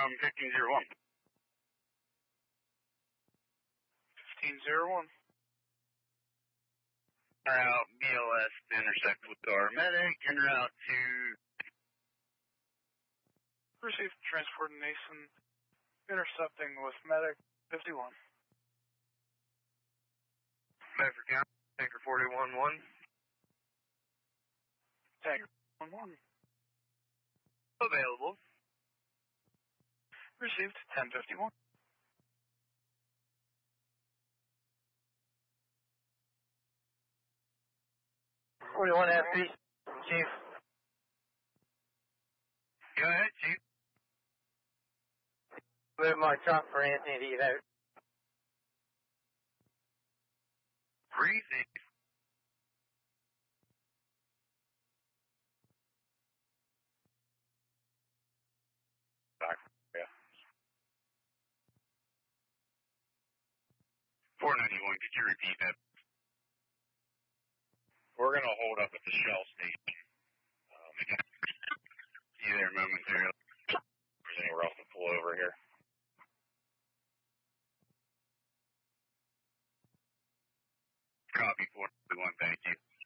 1501. 1501. Route BLS to intersect with our medic en route to... Received transport in Nason, intercepting with medic 51. Bedford County, Tanker 41-1. Tanker 11. Available. Received 1051. FP, Chief. Go ahead, Chief. Move my truck for Anthony to get out. Receive. Back. Yeah. 491, could you repeat that? We're going to hold up at the Shell station. See you there momentarily. If there's anywhere else to pull over here. Copy 491, thank you.